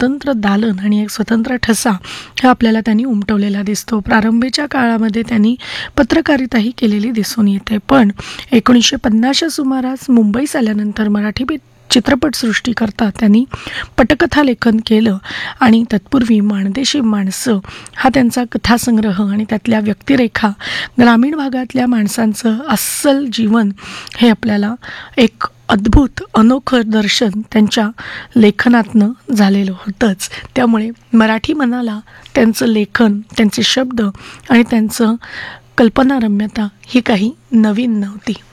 स्वतंत्र दालन आणि एक स्वतंत्र ठसा हा आपल्याला त्यांनी उमटवलेला दिसतो. प्रारंभीच्या काळामध्ये त्यांनी पत्रकारिताही केलेली दिसून येते, पण 1950च्या सुमारास मुंबईस आल्यानंतर मराठी चित्रपटसृष्टी करता त्यांनी पटकथा लेखन केलं आणि तत्पूर्वी माणदेशी माणसं हा त्यांचा कथासंग्रह आणि त्यातल्या व्यक्तिरेखा, ग्रामीण भागातल्या माणसांचं अस्सल जीवन हे आपल्याला एक अद्भुत अनोखं दर्शन त्यांच्या लेखनातनं झालेलं होतंच. त्यामुळे मराठी मनाला त्यांचं लेखन, त्यांचे शब्द आणि त्यांचं कल्पनारम्यता ही काही नवीन नव्हती.